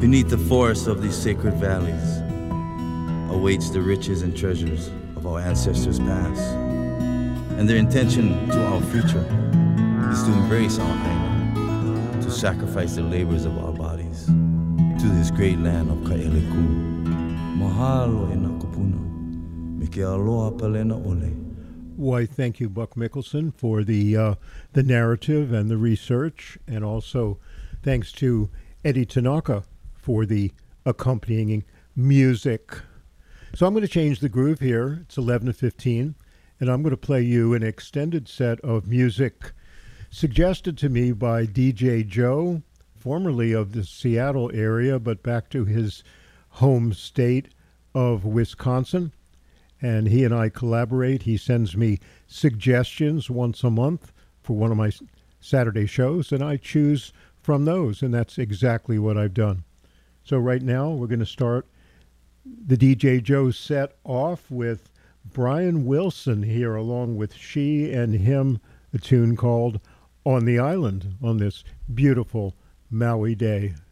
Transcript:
Beneath the forests of these sacred valleys awaits the riches and treasures of our ancestors past. And their intention to our future is to embrace our Aina, to sacrifice the labors of our bodies to this great land of Ka'eleku. Mahalo e nā kupuna, me ke aloha palena ole. Why, thank you, Buck Mickelson, for the narrative and the research, and also thanks to Eddie Tanaka for the accompanying music. So I'm going to change the groove here. It's 11:15, and I'm going to play you an extended set of music suggested to me by DJ Joe, formerly of the Seattle area, but back to his home state of Wisconsin. And he and I collaborate. He sends me suggestions once a month for one of my Saturday shows, and I choose from those, and that's exactly what I've done. So right now, we're going to start the DJ Joe set off with Brian Wilson here, along with She and Him, a tune called On the Island, on this beautiful Maui day.